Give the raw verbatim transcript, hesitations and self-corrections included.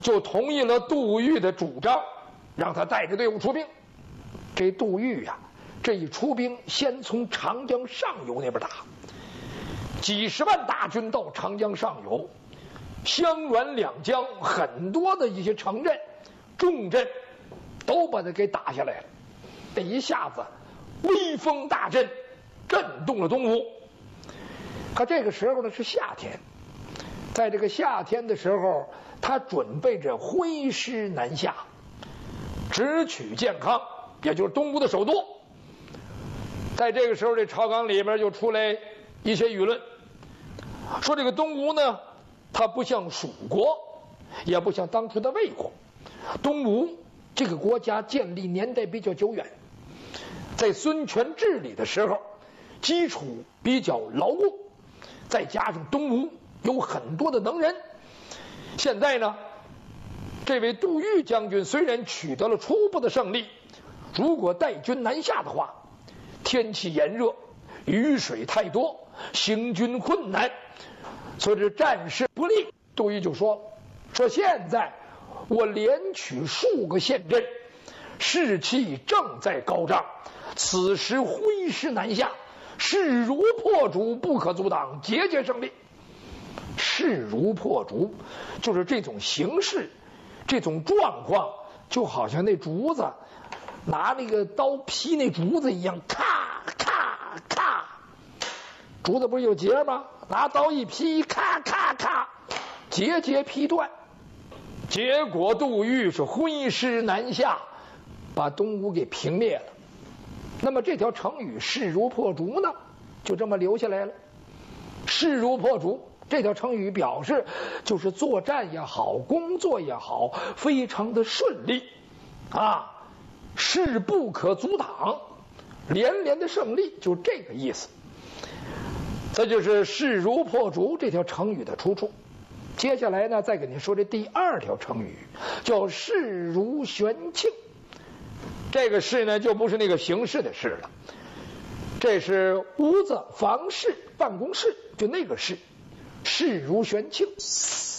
就同意了杜预的主张，让他带着队伍出兵。这杜预呀、啊，这一出兵，先从长江上游那边打，几十万大军到长江上游，湘滦两江很多的一些城镇、重镇，都把它给打下来了。这一下子威风大振，震动了东吴。可这个时候呢是夏天，在这个夏天的时候，他准备着挥师南下，直取建康，也就是东吴的首都。在这个时候，这朝纲里边就出来一些舆论，说这个东吴呢，它不像蜀国，也不像当初的魏国。东吴这个国家建立年代比较久远，在孙权治理的时候，基础比较牢固，再加上东吴有很多的能人。现在呢，这位杜预将军虽然取得了初步的胜利，如果带军南下的话，天气炎热，雨水太多，行军困难，所以这战事不利。杜预就说说现在我连取数个县镇，士气正在高涨，此时挥师南下，势如破竹，不可阻挡，节节胜利。势如破竹，就是这种形势，这种状况，就好像那竹子拿那个刀劈那竹子一样，咔咔咔，竹子不是有节吗？拿刀一劈，咔咔咔，节节劈断。结果杜预是挥师南下，把东吴给平灭了。那么这条成语势如破竹呢，就这么留下来了。势如破竹这条成语表示就是作战也好，工作也好，非常的顺利啊，势不可阻挡，连连的胜利，就这个意思。这就是势如破竹这条成语的出处。接下来呢，再给您说这第二条成语，叫势如悬磬。这个势呢，就不是那个形式的势了，这是屋子、房室、办公室，就那个势，势如悬磬。